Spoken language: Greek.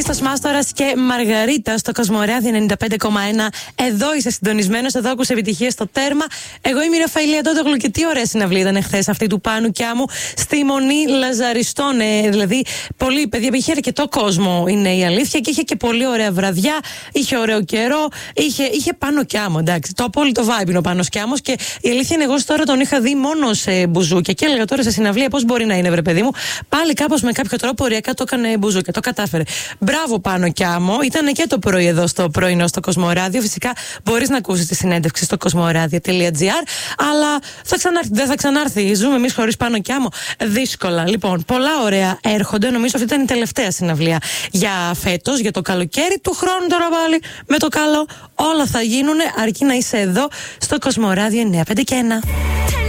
Χρήστος Μάστορας και Μαργαρίτα στο Κοσμοράδιο 95,1. Εδώ είσαι συντονισμένος, εδώ ακούς επιτυχίες στο τέρμα. Εγώ είμαι η Ραφαήλ Αντώτογλου και τι ωραία συναυλία ήταν εχθές αυτή του Πάνου Κιάμου στη Μονή Λαζαριστών. Δηλαδή, πολλοί παιδιά, είχε αρκετό κόσμο, είναι η αλήθεια, και είχε και πολύ ωραία βραδιά. Είχε ωραίο καιρό, είχε Πάνο Κιάμο, εντάξει. Το απόλυτο vibe είναι ο Πάνος Κιάμος και η αλήθεια είναι, εγώ τώρα τον είχα δει μόνο σε μπουζούκια και έλεγα τώρα σε συναυλία πώς μπορεί να είναι, βρε παιδί μου. Πάλι κάπως με κάποιο τρόπο οριακά το έκανε μπουζούκια, το κατάφερε. Μπράβο Πάνο Κιάμο, ήταν και το πρωί εδώ στο πρωινό στο Κοσμοράδιο. Φυσικά μπορείς να ακούσεις τη συνέντευξη στο κοσμοράδιο.gr, αλλά δεν θα ξανάρθει. Ζούμε εμείς χωρίς Πάνο Κιάμο. Δύσκολα. Λοιπόν, πολλά ωραία έρχονται. Νομίζω αυτή ήταν η τελευταία συναυλία για φέτος, για το καλοκαίρι. Του χρόνου τώρα πάλι με το καλό όλα θα γίνουν, αρκεί να είσαι εδώ στο Κοσμοράδιο 95 και 1.